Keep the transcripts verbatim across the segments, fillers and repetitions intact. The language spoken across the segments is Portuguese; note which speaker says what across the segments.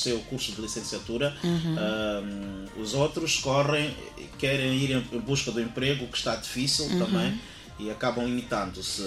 Speaker 1: seu curso de licenciatura, uhum. um, os outros correm, querem ir em busca do emprego, que está difícil uhum. também, e acabam limitando-se.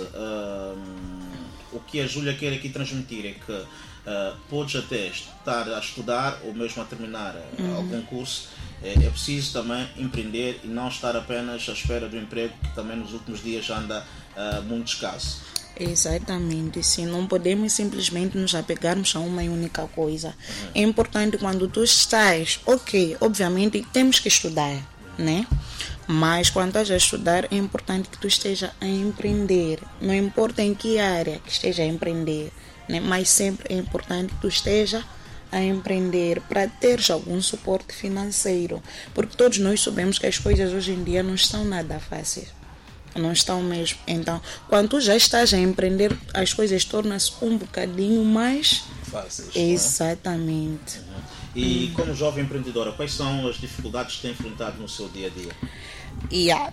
Speaker 1: Um, o que a Júlia quer aqui transmitir é que uh, podes até estar a estudar ou mesmo a terminar uhum. algum curso, é, é preciso também empreender e não estar apenas à espera do emprego, que também nos últimos dias anda uh, muito escasso.
Speaker 2: Exatamente, sim. Não podemos simplesmente nos apegarmos a uma única coisa. Uhum. É importante quando tu estás, ok, obviamente temos que estudar, né? Mas quando estás a estudar é importante que tu esteja a empreender. Não importa em que área que esteja a empreender, né? Mas sempre é importante que tu esteja a empreender para teres algum suporte financeiro. Porque todos nós sabemos que as coisas hoje em dia não estão nada fáceis. Não estão mesmo. Então, quando tu já estás a empreender, as coisas tornam-se um bocadinho mais
Speaker 1: fáceis.
Speaker 2: Exatamente.
Speaker 1: Uhum. E como jovem empreendedora, quais são as dificuldades que tem enfrentado no seu dia a dia?
Speaker 2: Yeah.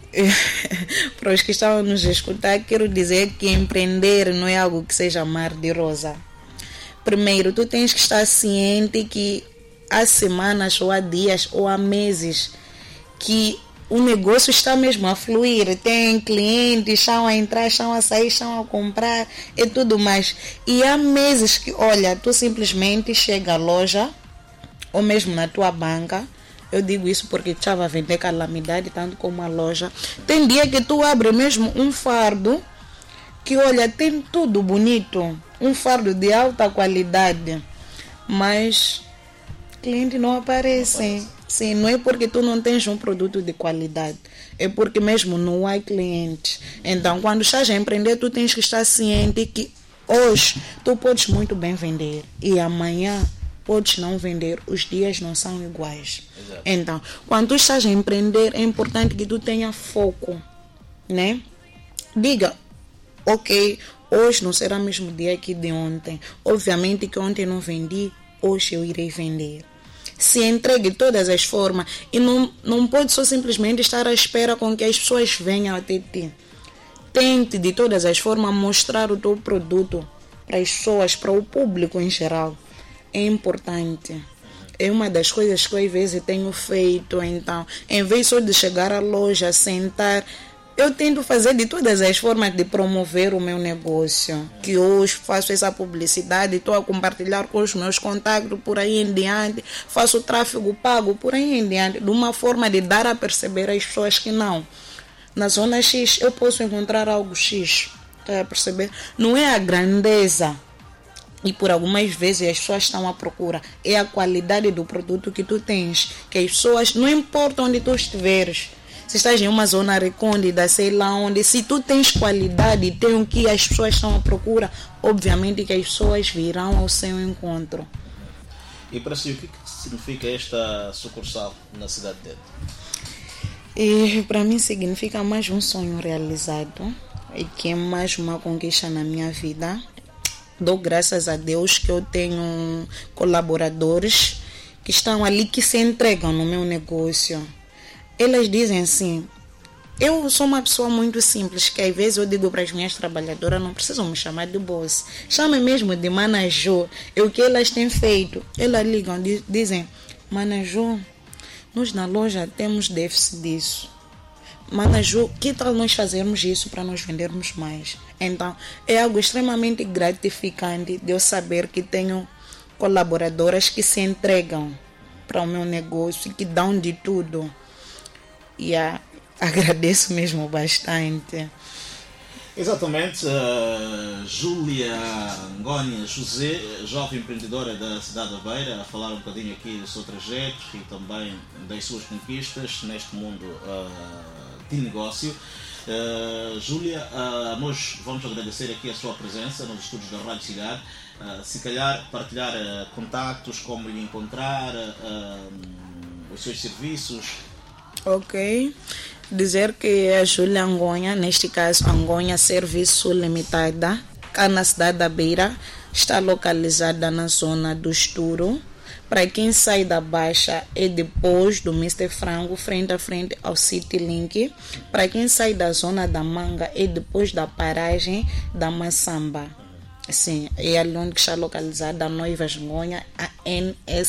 Speaker 2: Para os que estão a nos escutar, quero dizer que empreender não é algo que seja mar de rosa. Primeiro, tu tens que estar ciente que há semanas, ou há dias, ou há meses que o negócio está mesmo a fluir, tem clientes, estão a entrar, estão a sair, estão a comprar e tudo mais. E há meses que, olha, tu simplesmente chega à loja, ou mesmo na tua banca, eu digo isso porque estava a vender calamidade, tanto como a loja. Tem dia que tu abre mesmo um fardo, que olha, tem tudo bonito, um fardo de alta qualidade, mas cliente não aparece. Não aparece. Sim, não é porque tu não tens um produto de qualidade, é porque mesmo não há clientes. Então, quando estás a empreender, tu tens que estar ciente que hoje tu podes muito bem vender e amanhã podes não vender, os dias não são iguais. Exato. Então, quando tu estás a empreender, é importante que tu tenha foco, né? Diga, ok, hoje não será o mesmo dia que de ontem. Obviamente que ontem não vendi, hoje eu irei vender. Se entregue de todas as formas e não, não pode só simplesmente estar à espera com que as pessoas venham até ti. Tente de todas as formas mostrar o teu produto para as pessoas, para o público em geral. É importante. É uma das coisas que eu às vezes tenho feito. Então, em vez só de chegar à loja, sentar, eu tento fazer de todas as formas de promover o meu negócio. Que hoje faço essa publicidade, estou a compartilhar com os meus contatos por aí em diante, faço tráfego pago por aí em diante, de uma forma de dar a perceber às pessoas que não. Na zona X eu posso encontrar algo X. Está a perceber? Não é a grandeza. E por algumas vezes as pessoas estão à procura. É a qualidade do produto que tu tens. Que as pessoas, não importa onde tu estiveres, se estás em uma zona recôndita, sei lá onde, se tu tens qualidade, tem o que as pessoas estão à procura, obviamente que as pessoas virão ao seu encontro.
Speaker 1: E para si, o que significa esta sucursal na cidade dele?
Speaker 2: E para mim significa mais um sonho realizado e que é mais uma conquista na minha vida. Dou graças a Deus que eu tenho colaboradores que estão ali, que se entregam no meu negócio. Elas dizem assim, eu sou uma pessoa muito simples, que às vezes eu digo para as minhas trabalhadoras, não precisam me chamar de boss, chame mesmo de Manaju. É o que elas têm feito. Elas ligam, dizem, Manaju, nós na loja temos déficit disso. Manaju, que tal nós fazermos isso para nós vendermos mais? Então, é algo extremamente gratificante de eu saber que tenho colaboradoras que se entregam para o meu negócio e que dão de tudo. E yeah, agradeço mesmo bastante.
Speaker 1: Exatamente, uh, Júlia Ngónia José, jovem empreendedora da cidade da Beira, a falar um bocadinho aqui do seu trajeto e também das suas conquistas neste mundo uh, de negócio. Uh, Júlia, uh, nós vamos agradecer aqui a sua presença nos estúdios da Rádio Cidade. Uh, se calhar partilhar uh, contactos, como lhe encontrar, uh, os seus serviços.
Speaker 2: Ok. Dizer que a Júlia Ngónia, neste caso Ngónia Serviço Limitada, cá na cidade da Beira, está localizada na zona do Esturo. Para quem sai da Baixa, é depois do mister Frango, frente a frente ao City Link. Para quem sai da zona da Manga, é depois da paragem da Massamba. Sim, é ali onde está localizada a Noiva Ngónia, a N S